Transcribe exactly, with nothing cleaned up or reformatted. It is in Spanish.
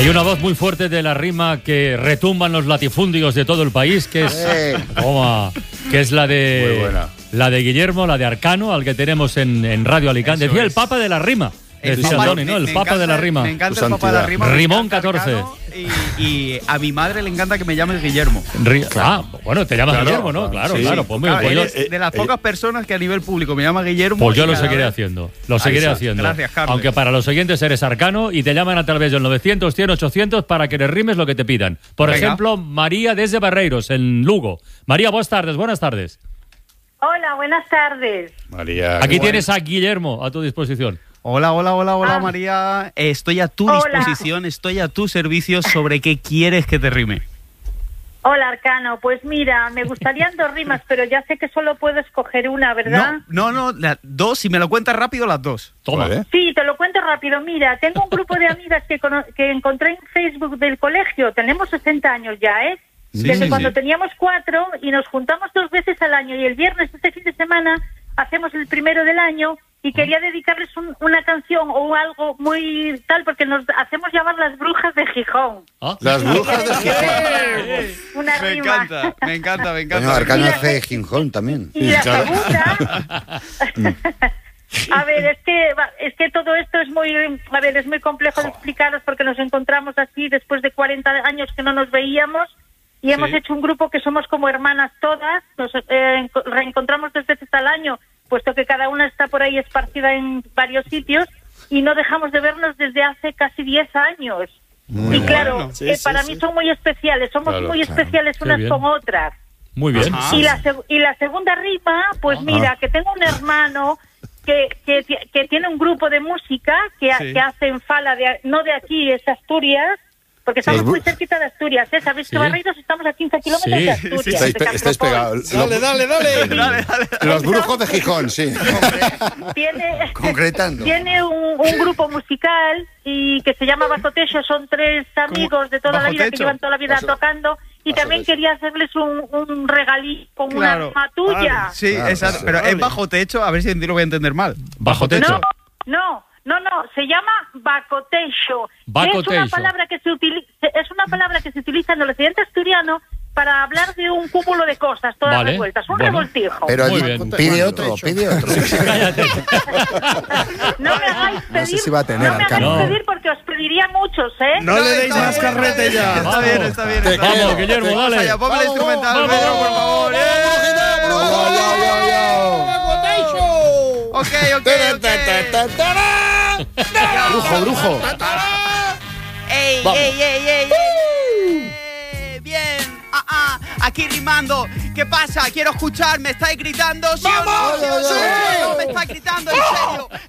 Hay una voz muy fuerte de la rima que retumba en los latifundios de todo el país, que es, Eh. toma, que es la Muy de buena. la de Guillermo, la de Arcano, al que tenemos en, en Radio Alicante. Eso Decía el es. Papa de la rima. El Decía Papa- Tony, ¿no? El me Papa de la encanta- rima. Me encanta Tu el Papa de la santidad. rima. me Rimón encanta catorce. Arcano, Y, y a mi madre le encanta que me llames Guillermo. Ri- Ah, bueno, te llamas Claro, Guillermo, ¿no? Claro, sí. claro. Pues, muy bien, Claro, pues yo- eres de las eh, pocas personas que a nivel público me llama Guillermo. Pues yo y lo cada seguiré vez- haciendo. Lo seguiré está. haciendo. Gracias, Carlos. Aunque para los oyentes eres Arcano y te llaman a través del novecientos, cien, ochocientos para que les rimes lo que te pidan. Por Venga. ejemplo, María desde Barreiros, en Lugo. María, buenas tardes, buenas tardes. Hola, buenas tardes. María. Aquí qué tienes a Guillermo a tu disposición. Hola, hola, hola, hola, Ah. María. Eh, Estoy a tu Hola. disposición, estoy a tu servicio. ¿Sobre qué quieres que te rime? Hola, Arcano. Pues mira, me gustarían dos rimas, pero ya sé que solo puedo escoger una, ¿verdad? No, no, no, la- dos, si me lo cuentas rápido, las dos. Toma. Vale. Sí, te lo cuento rápido. Mira, tengo un grupo de amigas que, cono- que encontré en Facebook del colegio. Tenemos sesenta años ya, ¿eh? Sí, Desde sí, cuando sí. teníamos cuatro y nos juntamos dos veces al año y el viernes, este fin de semana, hacemos el primero del año y quería dedicarles un- una canción o algo muy tal porque nos hacemos llamar las brujas de Gijón. Ah. Las brujas de Gijón. Una Me rima. encanta, me encanta, me encanta. Bueno, Arcano Mira, hace Gijón también. Y la Claro. segunda, a ver, es que va- es que todo esto es muy, a ver, es muy complejo de explicaros porque nos encontramos así después de cuarenta años que no nos veíamos y hemos hecho un grupo que somos como hermanas todas, nos eh, enco- reencontramos dos veces al año, puesto que cada una está por ahí esparcida en varios sitios y no dejamos de vernos desde hace casi diez años. Muy y bien. claro, bueno. eh, para mí son muy especiales, somos Claro, muy claro. especiales Qué unas bien. con otras. Muy bien. Ajá. Y la, seg- y la segunda rima, pues mira, que tengo un hermano que, que, ti- que tiene un grupo de música que, ha- Sí. que hace en Fala, de, no de aquí, es Asturias, porque estamos Los muy bru- cerquita de Asturias, ¿eh? ¿Sabéis Sí. que Barreiros estamos a quince kilómetros Sí, de sí, Asturias? sí, de Estáis, pe- estáis Campropol? pegados. Dale, dale, dale. Dale, dale. Los brujos de Gijón, sí. Tiene, Concretando. tiene un, un grupo musical y que se llama Bajo Techo, son tres amigos de toda la Bajo vida que Techo? llevan toda la vida Bajo- tocando y Bajo también Techo. quería hacerles un, un regalito con una rima tuya. Sí, Claro, exacto. claro. Pero es bajo techo, a ver si lo voy a entender mal. Bajo techo. No, no, no, no, se llama bacotecho. Bacotecho. Es una palabra que se utiliza, es una palabra que se utiliza en el occidente asturiano para hablar de un cúmulo de cosas, todas Vale, revueltas, un bueno. revoltijo. Pero Muy di- bien. pide otro, pide otro. Cállate. No me hagáis pedir, No sé si va a tener, no me hagáis Arcano. pedir porque os pediría muchos, ¿eh? No le deis más carrete ya. Está Vamos. bien, está bien. Te está quiero. bien. Vamos, Guillermo, Vamos dale. allá, ponme el Vamos, instrumental, vamos, Pedro, por vamos, favor. vamos, ¡Eh! Yo, yo, yo, yo. Ok, ok, ok. Brujo, brujo. ¡Ey, Vamos. ey, ey, ey, ey! ey! Bien, ah, ah, aquí rimando. ¿Qué pasa? Quiero escuchar, ¿me estáis gritando? ¿Sí o no? ¿Sí o no? ¿Sí o no? ¿Me estáis gritando? ¿En serio?